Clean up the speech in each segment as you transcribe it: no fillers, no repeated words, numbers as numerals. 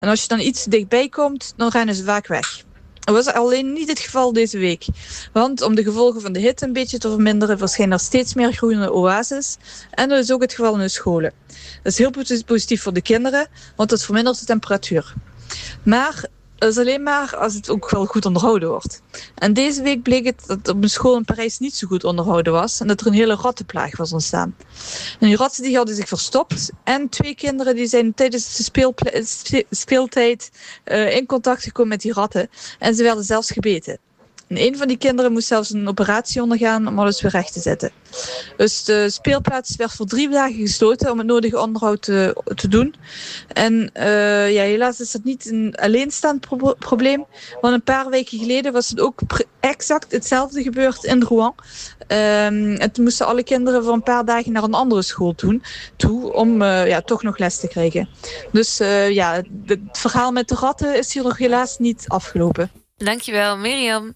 En als je dan iets dichtbij komt, dan rennen ze vaak weg. Dat was alleen niet het geval deze week. Want om de gevolgen van de hitte een beetje te verminderen, verschijnen er steeds meer groene oases. En dat is ook het geval in de scholen. Dat is heel positief voor de kinderen, want dat vermindert de temperatuur. Maar dat is alleen maar als het ook wel goed onderhouden wordt. En deze week bleek het dat op een school in Parijs niet zo goed onderhouden was. En dat er een hele rattenplaag was ontstaan. En die ratten die hadden zich verstopt. En 2 kinderen die zijn tijdens de speeltijd in contact gekomen met die ratten. En ze werden zelfs gebeten. En een van die kinderen moest zelfs een operatie ondergaan om alles weer recht te zetten. Dus de speelplaats werd voor 3 dagen gesloten om het nodige onderhoud te doen. En helaas is dat niet een alleenstaand probleem. Want een paar weken geleden was het ook exact hetzelfde gebeurd in Rouen. En toen moesten alle kinderen voor een paar dagen naar een andere school toe om toch nog les te krijgen. Dus het verhaal met de ratten is hier nog helaas niet afgelopen. Dankjewel, Mirjam.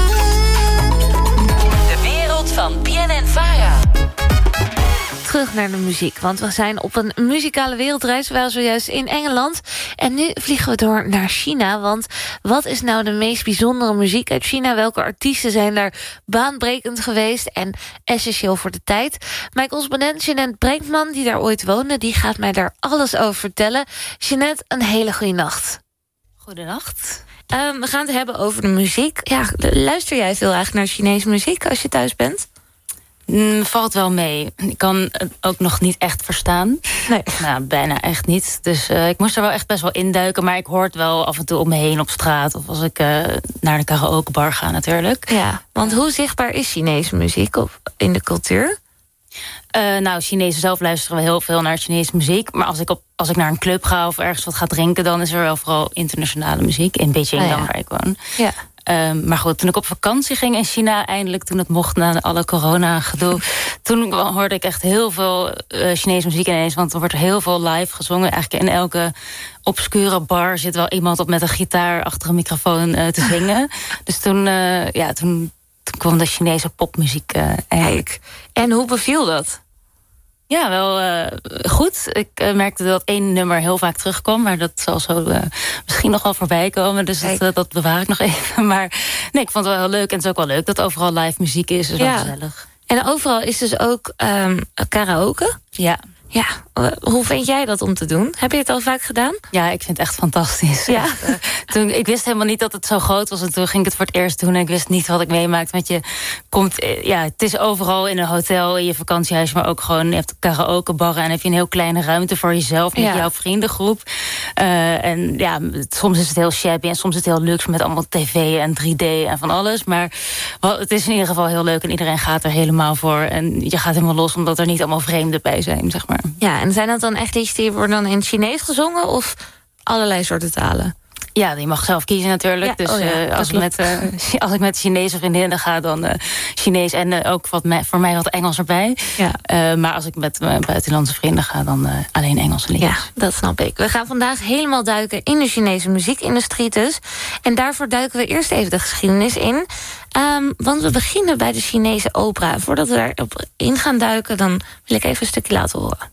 De wereld van BNN-Vara. Terug naar de muziek, want we zijn op een muzikale wereldreis. We waren zojuist in Engeland. En nu vliegen we door naar China. Want wat is nou de meest bijzondere muziek uit China? Welke artiesten zijn daar baanbrekend geweest en essentieel voor de tijd? Mijn correspondent Jeanette Brenkman, die daar ooit woonde, die gaat mij daar alles over vertellen. Jeanette, een hele goede nacht. Goedenacht. We gaan het hebben over de muziek. Ja, luister jij veel eigenlijk naar Chinese muziek als je thuis bent? Valt wel mee. Ik kan het ook nog niet echt verstaan. Nee. Nou, bijna echt niet. Dus ik moest er wel echt best wel induiken. Maar ik hoor het wel af en toe om me heen op straat. Of als ik naar de karaokebar ga natuurlijk. Ja, want hoe zichtbaar is Chinese muziek in de cultuur? Chinezen zelf luisteren wel heel veel naar Chinese muziek. Maar als ik naar een club ga of ergens wat ga drinken, dan is er wel vooral internationale muziek. In Beijing dan, waar ik woon. Ja. Maar goed, toen ik op vakantie ging in China, eindelijk toen het mocht na alle corona-gedoe, toen hoorde ik echt heel veel Chinese muziek ineens. Want er wordt er heel veel live gezongen. Eigenlijk in elke obscure bar zit wel iemand op met een gitaar achter een microfoon te zingen. Dus toen kwam de Chinese popmuziek eigenlijk. En hoe beviel dat? Ja, wel goed. Ik merkte dat 1 nummer heel vaak terugkwam. Maar dat zal zo misschien nog wel voorbij komen. Dus dat bewaar ik nog even. Maar nee, ik vond het wel heel leuk. En het is ook wel leuk dat overal live muziek is. Dus wel gezellig. En overal is dus ook karaoke? Ja. Ja, hoe vind jij dat om te doen? Heb je het al vaak gedaan? Ja, ik vind het echt fantastisch. Ja. Ik wist helemaal niet dat het zo groot was. En toen ging ik het voor het eerst doen. En ik wist niet wat ik meemaakte. Want je komt, het is overal in een hotel, in je vakantiehuis. Maar ook gewoon, je hebt karaokebarren. En heb je een heel kleine ruimte voor jezelf. Met jouw vriendengroep. Soms is het heel shabby. En soms is het heel luxe met allemaal tv en 3D en van alles. Maar het is in ieder geval heel leuk. En iedereen gaat er helemaal voor. En je gaat helemaal los, omdat er niet allemaal vreemden bij zijn, zeg maar. Ja, en zijn dat dan echt liedjes die worden dan in het Chinees gezongen of allerlei soorten talen? Ja, je mag zelf kiezen natuurlijk. Ja, dus als ik met Chinese vriendinnen ga, dan Chinees en ook voor mij wat Engels erbij. Ja. Maar als ik met mijn buitenlandse vrienden ga, dan alleen Engelse liedjes. Ja, dat snap ik. We gaan vandaag helemaal duiken in de Chinese muziekindustrie dus. En daarvoor duiken we eerst even de geschiedenis in. Want we beginnen bij de Chinese opera. Voordat we daarop in gaan duiken, dan wil ik even een stukje laten horen.